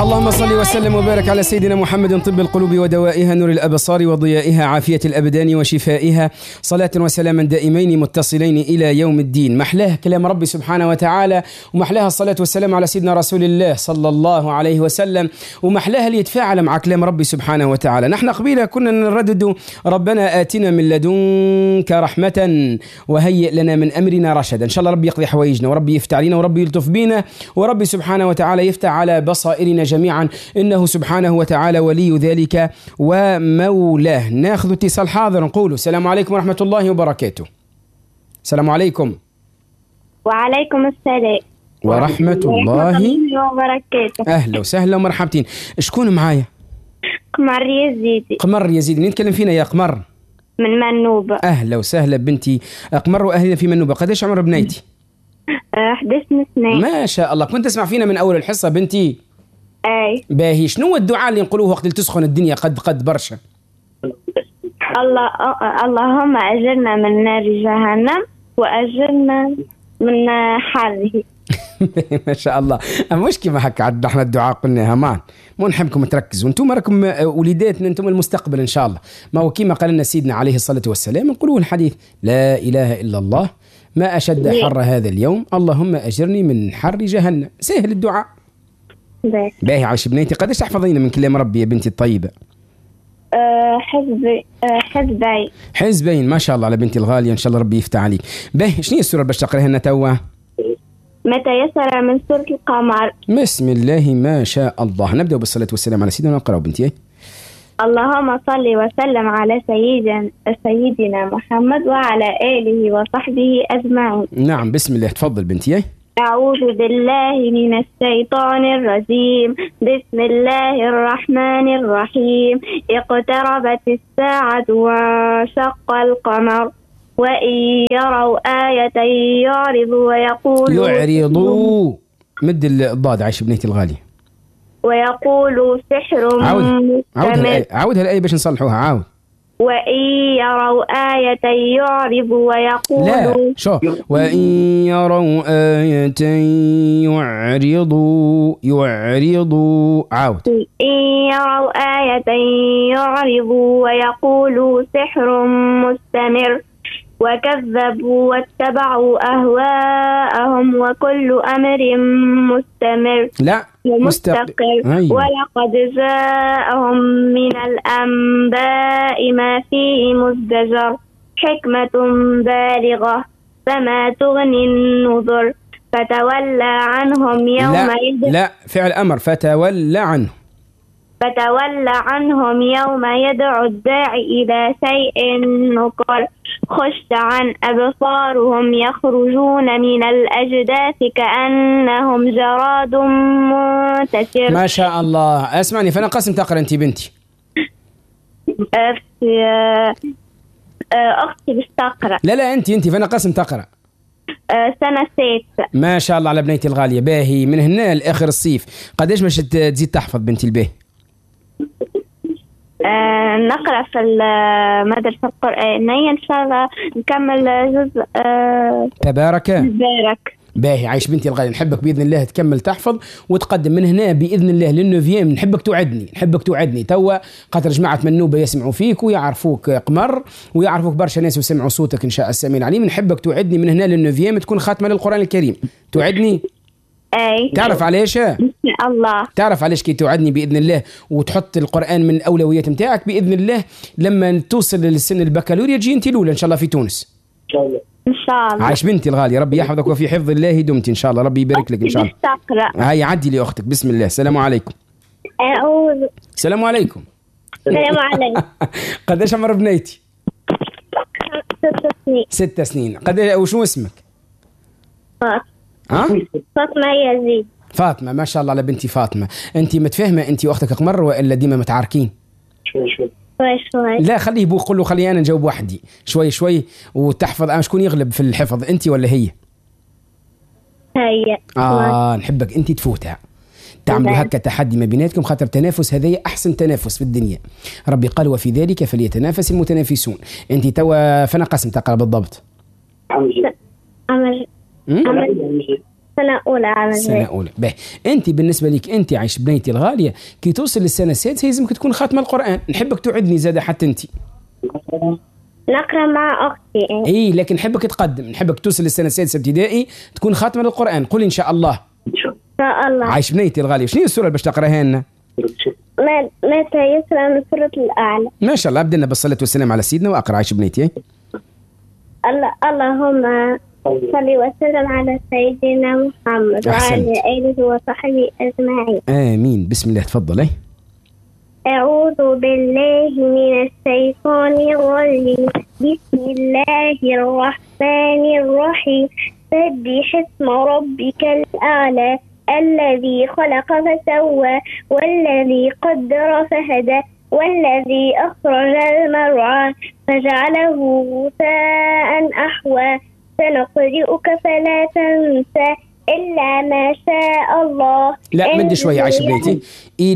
اللهم صل وسلم وبارك على سيدنا محمد طب القلوب ودوائها، نور الأبصار وضيائها، عافية الأبدان وشفائها، صلاة وسلاما دائمين متصلين إلى يوم الدين. محلاه كلام ربي سبحانه وتعالى، ومحلاها الصلاة والسلام على سيدنا رسول الله صلى الله عليه وسلم، ومحلاها اللي يتفاعل مع كلام ربي سبحانه وتعالى. نحن قبيلة كنا نردد ربنا آتنا من لدنك رحمة وهيئ لنا من أمرنا رشدا. إن شاء الله ربي يقضي حوائجنا، وربي يفتح علينا، وربي يلطف بينا، وربي سبحانه وتعالى يفتح على بصائرنا جميعا، إنه سبحانه وتعالى ولي ذلك ومولاه. ناخذ اتصال حاضر، نقول السلام عليكم ورحمة الله وبركاته. السلام عليكم. وعليكم السلام ورحمة الله وبركاته. أهلا وسهلا ومرحبتين. شكون معايا؟ قمر يزيدي. قمر يزيدي. مين نتكلم فينا يا قمر؟ من منوبة. أهلا وسهلا بنتي قمر، وأهلنا في منوبة. قديش عمر بنيتي؟ 11 سنة. ما شاء الله. كنت تسمع فينا من أول الحصة بنتي؟ أي. باهي. شنو الدعاء اللي نقولوه وقت اللي تسخن الدنيا قد برشا؟ اللهم أجرنا من نار جهنم وأجرنا من حره. ما شاء الله. مش كما هكا عندنا احنا الدعاء قلناها مان، مو نحبكم تركزوا، انتم راكم وليداتنا، انتم المستقبل ان شاء الله. ما هو كما قال لنا سيدنا عليه الصلاة والسلام، نقولوا الحديث لا إله إلا الله ما أشد حر هذا اليوم، اللهم أجرني من حر جهنم. سهل الدعاء. باهي. عايش بنيتي. قديش تحفظين من كلام ربي يا بنتي الطيبة؟ حزبين. ما شاء الله على بنتي الغالية، إن شاء الله ربي يفتح عليك. باهي. شنو السورة باش تقرأها لنا توا؟ متى يسر من سورة القمر. بسم الله ما شاء الله. نبدأ بالصلاة والسلام على سيدنا. نقرأ بنتي. اللهم صل وسلم على سيدنا محمد وعلى آله وصحبه أجمعين. نعم. بسم الله. تفضل بنتي. أعوذ بالله من الشيطان الرجيم. بسم الله الرحمن الرحيم. اقتربت الساعة وانشق القمر وإن يروا آية يعرضوا ويقولوا مد الضاد عايش بنيتي الغالية. ويقولوا سحر مستمر. عاودها الآية باش نصلحوها. عاود. وإن يروا آية يعرضوا ويقولوا. لا شو. وإن يروا آية يعرضوا. عاود. إن يروا آية يعرضوا ويقولوا سحر مستمر وكذبوا واتبعوا أهواءهم وكل أمر مستمر. لا مستقر. أيوة. ولقد جاءهم من الأنباء ما فيه مزدجر حكمة بالغة فما تغني النذر فتولى عنهم يوم لا فعل أمر. فتولى عنهم يوم يدعو الداعي إلى شيء نكر خش عن أبصارهم يخرجون من الأجداث كأنهم جراد منتشر. ما شاء الله. اسمعني، فأنا قسم تقرأ أنت بنتي؟ أختي بس تقرأ. لا أنت فأنا قسم تقرأ. سنة 6. ما شاء الله على بنيتي الغالية. باهي. من هنا لآخر الصيف قديش باش تزيد تحفظ بنتي الباهي؟ نقرأ في المدرسة القرآنية إن شاء الله نكمل جزء تبارك. باهي. عايش بنتي الغالية. نحبك بإذن الله تكمل تحفظ وتقدم من هنا بإذن الله للنوفيام. نحبك توعدني توا، خاطر جماعة منوبة يسمعوا فيك ويعرفوك قمر، ويعرفوك برشا ناس ويسمعوا صوتك إن شاء السميع العليم. نحبك توعدني من هنا للنوفيام تكون خاتمة للقرآن الكريم. توعدني؟ أي. تعرف علاش؟ الله. تعرف علاش كي توعدني بإذن الله وتحط القرآن من الأولويات متاعك بإذن الله؟ لما توصل للسن البكالوريا تجي أنت الأولى إن شاء الله في تونس. إن شاء الله. عايش بنتي الغالية. ربي يحفظك وفي حفظ الله دمت إن شاء الله. ربي يبارك لك إن شاء الله. هاي عدي لي أختك. بسم الله. السلام عليكم. السلام عليكم. قديش عمر بنيتي؟ 6 سنين. 6 سنين. قديش وشو اسمك؟ فاطمة يزيد. فاطمة. ما شاء الله على بنتي فاطمة. أنت متفاهمة أنت وأختك قمر وإلا ديما متعاركين؟ شوي. لا خليه بقول له خلي أنا نجاوب وحدي شوي وتحفظ. شكون يغلب في الحفظ أنت ولا هي؟ هي. نحبك أنت تفوتها. تعملوا هكا تحدي ما بيناتكم، خاطر تنافس هذا أحسن تنافس في الدنيا. ربي قال وفي ذلك فليتنافس المتنافسون. أنت توا فانا قسم تقرأ بالضبط؟ سنة أولى على سنة أولى. به أنت بالنسبة لك أنت عايش بنيتي الغالية كي توصل للسنة السادسة يلزمك تكون خاتمة القرآن. نحبك توعدني زادة حتى أنت. نقرأ مع أختي. إيه لكن نحبك تقدم، نحبك توصل للسنة السادسة ابتدائي تكون خاتمة للقرآن. قولي إن شاء الله. إن شاء الله. عايش بنيتي الغالية. شنو السورة اللي باش تقراها لنا؟ ما تيسر من سورة الأعلى. ما شاء الله. أبدأنا بالصلاة والسلام على سيدنا وأقرأ. عايش بنيتي. اللهم صل وسلم على سيدنا محمد وعلى آله وصحبه أجمعين. آمين. بسم الله تفضلي. أعوذ بالله من الشيطان الرجيم. بسم الله الرحمن الرحيم. سبح اسم ربك الأعلى الذي خلق فسوى والذي قدر فهدى والذي أخرج المرعى فجعله غثاء أحوى. سنقرئك فلا تنسى إلا ما شاء الله. لا مد شوية عايش بنيتي.